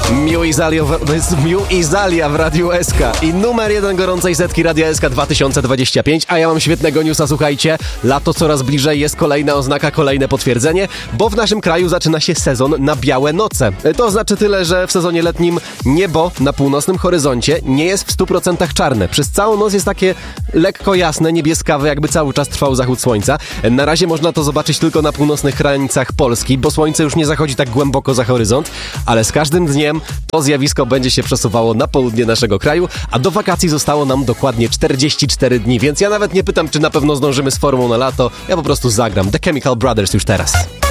To jest Miu i Zalia w Radiu SK i numer 1 gorącej setki Radia SK 2025, a ja mam świetnego newsa, słuchajcie, lato coraz bliżej, jest kolejna oznaka, kolejne potwierdzenie, bo w naszym kraju zaczyna się sezon na białe noce. To znaczy tyle, że w sezonie letnim niebo na północnym horyzoncie nie jest w 100% czarne. Przez całą noc jest takie lekko jasne, niebieskawe, jakby cały czas trwał zachód słońca. Na razie można to zobaczyć tylko na północnych granicach Polski, bo słońce już nie zachodzi tak głęboko za horyzont, ale z każdym dniem to zjawisko będzie się przesuwało na południe naszego kraju, a do wakacji zostało nam dokładnie 44 dni, więc ja nawet nie pytam, czy na pewno zdążymy z formą na lato, ja po prostu zagram The Chemical Brothers już teraz.